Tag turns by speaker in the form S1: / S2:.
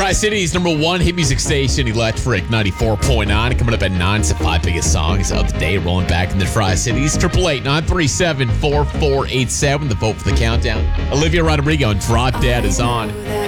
S1: Tri-City's #1 hit music station, Electric 94.9. Coming up at 9, it's the 5 biggest songs of the day. Rolling back in the Tri-Cities. 888-937-4487. The vote for the countdown. Olivia Rodrigo and Drop Dead is on.